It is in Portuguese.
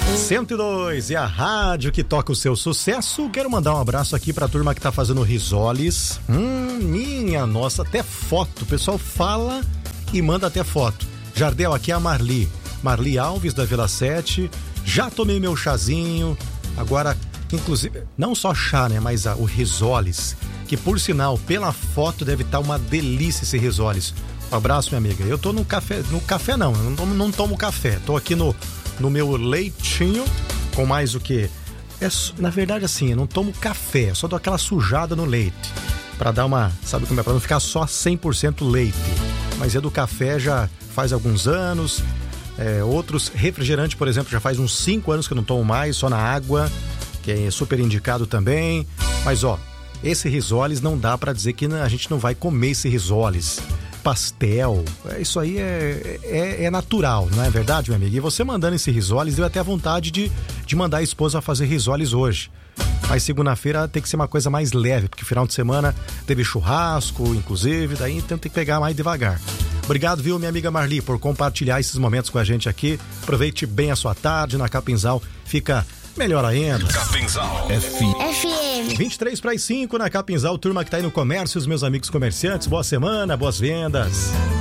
102 é a rádio que toca o seu sucesso. Quero mandar um abraço aqui pra turma que tá fazendo risoles. Minha nossa, até foto. O pessoal fala e manda até foto. Jardel, aqui é a Marli Alves da Vila 7. Já tomei meu chazinho. Agora, inclusive, não só chá, né? Mas o risoles, que por sinal, pela foto deve estar uma delícia esse risoles. Um abraço, minha amiga. Eu tô no café não, eu não tomo café. Tô aqui no meu leitinho, com mais o que? Na verdade, assim, eu não tomo café, só dou aquela sujada no leite. Pra dar uma, sabe como é? Pra não ficar só 100% leite. Mas é do café já faz alguns anos. Outros, refrigerante, por exemplo, já faz uns 5 anos que eu não tomo mais, só na água, que é super indicado também. Mas, esse risoles não dá pra dizer que a gente não vai comer esse risoles. Pastel, isso aí é natural, não é verdade, meu amigo? E você mandando esse risoles, deu até vontade de mandar a esposa fazer risoles hoje. Mas segunda-feira tem que ser uma coisa mais leve, porque final de semana teve churrasco, inclusive, daí então tem que pegar mais devagar. Obrigado, viu, minha amiga Marli, por compartilhar esses momentos com a gente aqui. Aproveite bem a sua tarde na Capinzal, fica melhor ainda. Capinzal FM 23 para as 5 na Capinzal, turma que tá aí no comércio, os meus amigos comerciantes, boa semana, boas vendas.